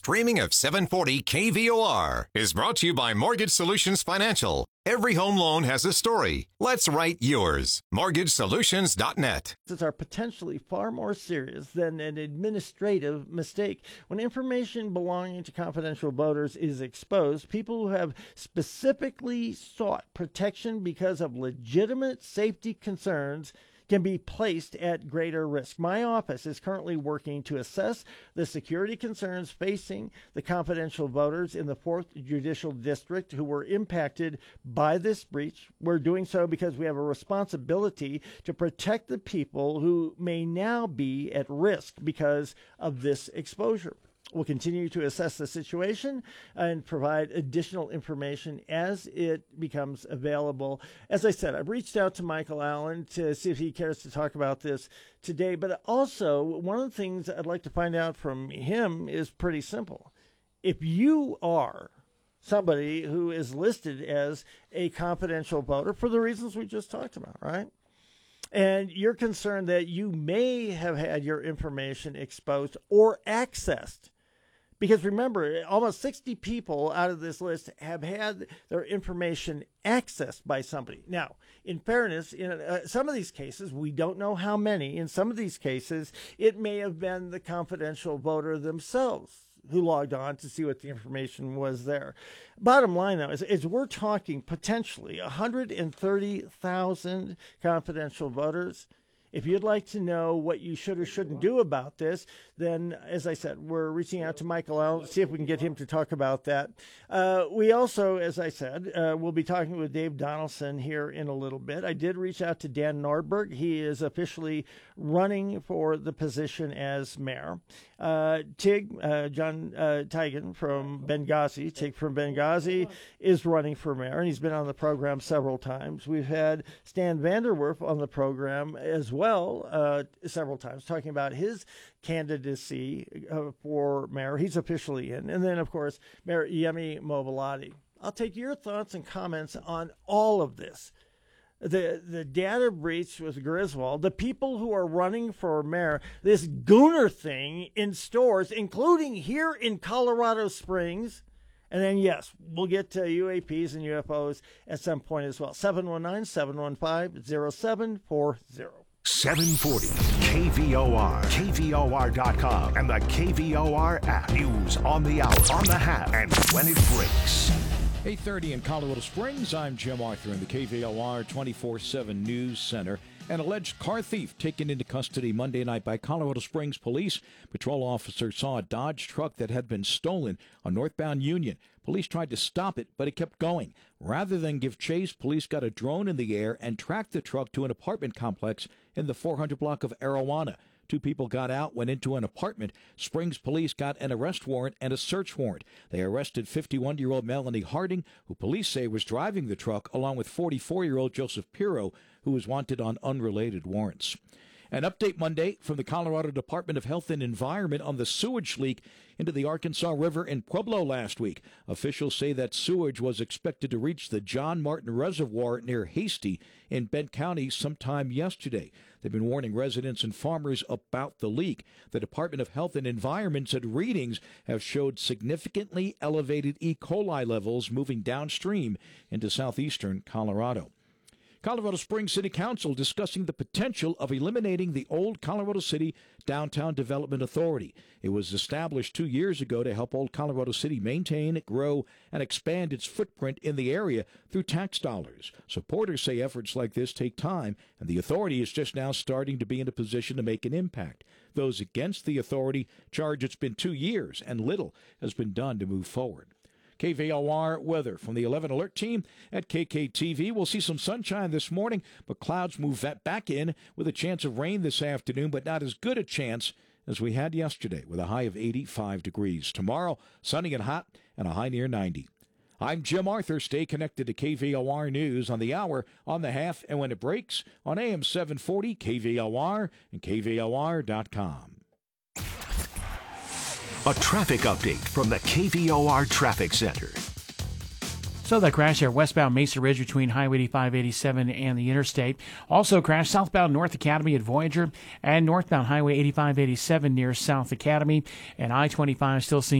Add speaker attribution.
Speaker 1: streaming of 740 KVOR is brought to you by Mortgage Solutions Financial. Every home loan has a story. Let's write yours. MortgageSolutions.net.
Speaker 2: Are potentially far more serious than an administrative mistake. When information belonging to confidential voters is exposed, people who have specifically sought protection because of legitimate safety concerns can be placed at greater risk. My office is currently working to assess the security concerns facing the confidential voters in the 4th Judicial District who were impacted by this breach. We're doing so because we have a responsibility to protect the people who may now be at risk because of this exposure. We'll continue to assess the situation and provide additional information as it becomes available. As I said, I've reached out to Michael Allen to see if he cares to talk about this today. But also, one of the things I'd like to find out from him is pretty simple. If you are somebody who is listed as a confidential voter for the reasons we just talked about, right? And you're concerned that you may have had your information exposed or accessed. Because remember, almost 60 people out of this list have had their information accessed by somebody. Now, in fairness, in some of these cases, we don't know how many. In some of these cases, it may have been the confidential voter themselves who logged on to see what the information was there. Bottom line, though, is we're talking potentially 130,000 confidential voters. If you'd like to know what you should or shouldn't do about this, then, as I said, we're reaching out to Michael Allen, see if we can get him to talk about that. We also, as I said, will be talking with Dave Donaldson here in a little bit. I did reach out to Dan Nordberg. He is officially running for the position as mayor. John Tigan from Benghazi, Tig from Benghazi, is running for mayor, and he's been on the program several times. We've had Stan Vanderwerf on the program as well several times, talking about his candidacy for mayor. He's officially in. And then, of course, Mayor Yemi Mobilati. I'll take your thoughts and comments on all of this. The data breach with Griswold, the people who are running for mayor, this Gooner thing in stores, including here in Colorado Springs. And then, yes, we'll get to UAPs and UFOs at some point as well. 719-715-0740.
Speaker 3: 740 KVOR, KVOR.com, and the KVOR app. News on the hour, on the half, and when it breaks.
Speaker 4: 8:30 in Colorado Springs. I'm Jim Arthur in the KVOR 24/7 News Center. An alleged car thief taken into custody Monday night by Colorado Springs police. Patrol officers saw a Dodge truck that had been stolen on northbound Union. Police tried to stop it, but it kept going. Rather than give chase, police got a drone in the air and tracked the truck to an apartment complex in the 400 block of Arowana. 2 people got out, went into an apartment. Springs police got an arrest warrant and a search warrant. They arrested 51-year-old Melanie Harding, who police say was driving the truck, along with 44-year-old Joseph Pirro, who was wanted on unrelated warrants. An update Monday from the Colorado Department of Health and Environment on the sewage leak into the Arkansas River in Pueblo last week. Officials say that sewage was expected to reach the John Martin Reservoir near Hasty in Bent County sometime yesterday. They've been warning residents and farmers about the leak. The Department of Health and Environment said readings have showed significantly elevated E. coli levels moving downstream into southeastern Colorado. Colorado Springs City Council discussing the potential of eliminating the old Colorado City Downtown Development Authority. It was established 2 years ago to help old Colorado City maintain, grow, and expand its footprint in the area through tax dollars. Supporters say efforts like this take time, and the authority is just now starting to be in a position to make an impact. Those against the authority charge it's been 2 years, and little has been done to move forward. KVOR weather from the 11 Alert team at KKTV. We'll see some sunshine this morning, but clouds move back in with a chance of rain this afternoon, but not as good a chance as we had yesterday with a high of 85 degrees. Tomorrow, sunny and hot and a high near 90. I'm Jim Arthur. Stay connected to KVOR News on the hour, on the half, and when it breaks on AM 740, KVOR, and KVOR.com.
Speaker 3: A traffic update from the KVOR Traffic Center.
Speaker 5: So that crash there westbound Mesa Ridge between Highway 85, 87 and the interstate. Also crash southbound North Academy at Voyager and northbound Highway 85, 87 near South Academy. And I-25 still seeing